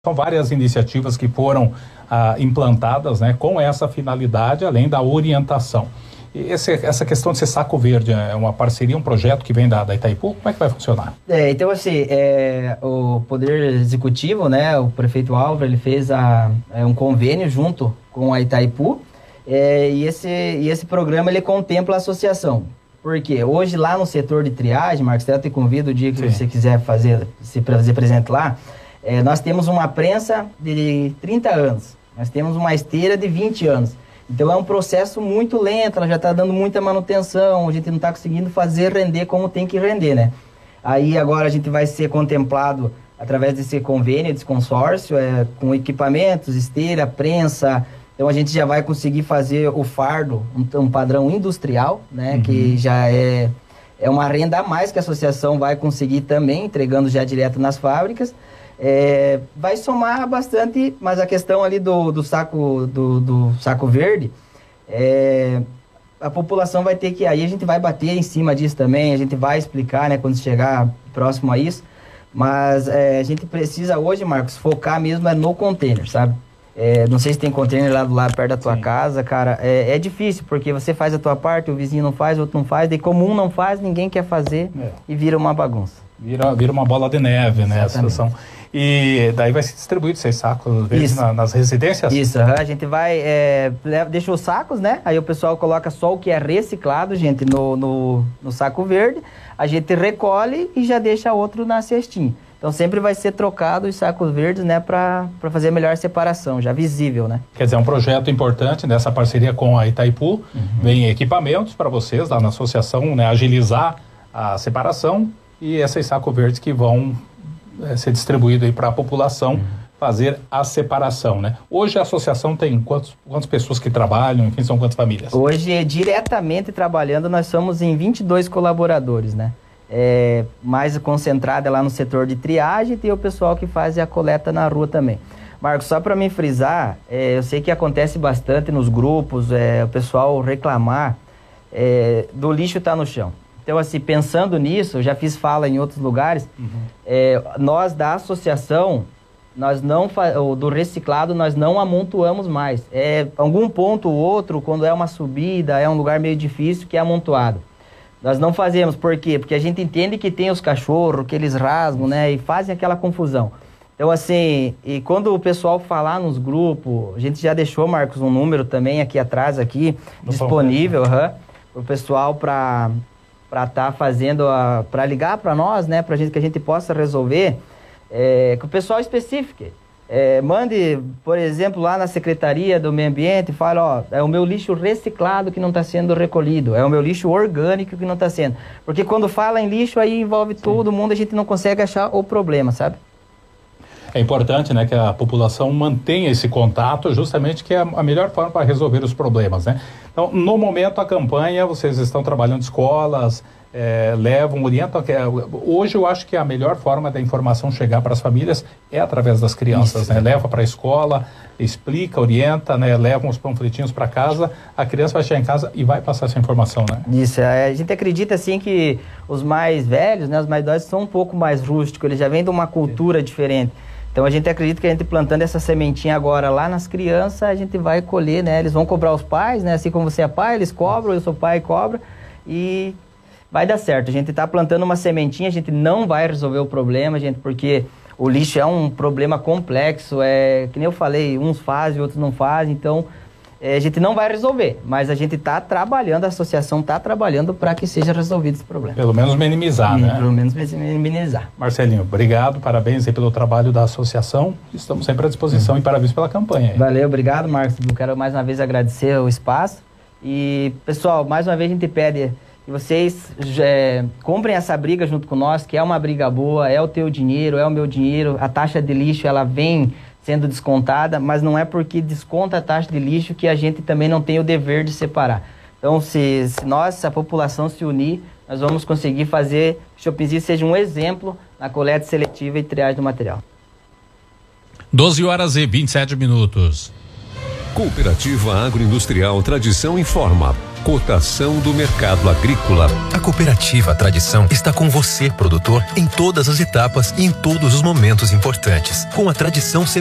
São várias iniciativas que foram implantadas, né, com essa finalidade, além da orientação. E essa questão de ser saco verde é uma parceria, um projeto que vem da Itaipu? Como é que vai funcionar? Então assim, o Poder Executivo, né, o prefeito Álvaro, ele fez um convênio junto com a Itaipu, e esse programa ele contempla a associação. Porque hoje lá no setor de triagem, Marcos, eu te convido o dia que você quiser se fazer presente lá, nós temos uma prensa de 30 anos, nós temos uma esteira de 20 anos. Então é um processo muito lento, ela já está dando muita manutenção, a gente não está conseguindo fazer render como tem que render, né? Aí agora a gente vai ser contemplado através desse convênio, desse consórcio, com equipamentos, esteira, prensa. Então a gente já vai conseguir fazer o fardo, um padrão industrial, né? Uhum. Que já é uma renda a mais que a associação vai conseguir também, entregando já direto nas fábricas. Vai somar bastante, mas a questão ali do saco verde, a população vai ter que, aí a gente vai bater em cima disso também, a gente vai explicar, né, quando chegar próximo a isso, mas a gente precisa hoje, Marcos, focar mesmo no container, sabe? Não sei se tem container lá do lado perto da tua casa, cara, é difícil, porque você faz a tua parte, o vizinho não faz, o outro não faz, daí como um não faz, ninguém quer fazer e vira uma bagunça. Vira uma bola de neve, né, a situação. E daí vai ser distribuído esses sacos nas residências? Isso, a gente vai, deixa os sacos, né? Aí o pessoal coloca só o que é reciclado, gente, no saco verde. A gente recolhe e já deixa outro na cestinha. Então sempre vai ser trocado os sacos verdes, né? Para fazer a melhor separação, já visível, né? Quer dizer, é um projeto importante nessa parceria com a Itaipu. Uhum. Vem equipamentos para vocês lá na associação, né? Agilizar a separação e esses sacos verdes que vão ser distribuído aí para a população fazer a separação, né? Hoje a associação tem quantas pessoas que trabalham, enfim, são quantas famílias? Hoje, diretamente trabalhando, nós somos em 22 colaboradores, né? Mais concentrada lá no setor de triagem, e tem o pessoal que faz a coleta na rua também. Marcos, só para me frisar, eu sei que acontece bastante nos grupos, o pessoal reclamar do lixo estar no chão. Então, assim, pensando nisso, eu já fiz fala em outros lugares, nós da associação, do reciclado, nós não amontoamos mais. Algum ponto ou outro, quando é uma subida, é um lugar meio difícil, que é amontoado. Nós não fazemos, por quê? Porque a gente entende que tem os cachorros, que eles rasgam, né, e fazem aquela confusão. Então, assim, e quando o pessoal falar nos grupos, a gente já deixou, Marcos, um número também aqui atrás, disponível, o pessoal para estar fazendo, para ligar para nós, né, para gente, que a gente possa resolver, que o pessoal especifique. Mande, por exemplo, lá na Secretaria do Meio Ambiente, fala, é o meu lixo reciclado que não está sendo recolhido, é o meu lixo orgânico que não está sendo. Porque quando fala em lixo, aí envolve todo mundo, a gente não consegue achar o problema, sabe? É importante, né, que a população mantenha esse contato, justamente que é a melhor forma para resolver os problemas, né? Então, no momento, a campanha, vocês estão trabalhando em escolas, orientam. Hoje, eu acho que a melhor forma da informação chegar para as famílias é através das crianças, né? Leva para a escola, explica, orienta, né? Leva uns panfletinhos para casa, a criança vai chegar em casa e vai passar essa informação, né? Isso, a gente acredita, assim, que os mais velhos, né, os mais idosos, são um pouco mais rústicos, eles já vêm de uma cultura diferente. Então a gente acredita que a gente plantando essa sementinha agora lá nas crianças, a gente vai colher, né? Eles vão cobrar os pais, né? Assim como você é pai, eles cobram, eu sou pai e cobra, e vai dar certo. A gente está plantando uma sementinha, a gente não vai resolver o problema, gente, porque o lixo é um problema complexo, que nem eu falei, uns fazem, outros não fazem, então a gente não vai resolver, mas a gente está trabalhando, a associação está trabalhando para que seja resolvido esse problema. Pelo menos minimizar, né? Pelo menos minimizar. Marcelinho, obrigado, parabéns aí pelo trabalho da associação, estamos sempre à disposição e parabéns pela campanha. Valeu, obrigado, Marcos, eu quero mais uma vez agradecer o espaço e, pessoal, mais uma vez a gente pede que vocês comprem essa briga junto com nós, que é uma briga boa, é o teu dinheiro, é o meu dinheiro, a taxa de lixo, ela vem sendo descontada, mas não é porque desconta a taxa de lixo que a gente também não tem o dever de separar. Então, se a população se unir, nós vamos conseguir fazer que Chopinzinho seja um exemplo na coleta seletiva e triagem do material. 12h27. Cooperativa Agroindustrial Tradição informa. cotação do mercado agrícola. A Cooperativa Tradição está com você, produtor, em todas as etapas e em todos os momentos importantes. Com a tradição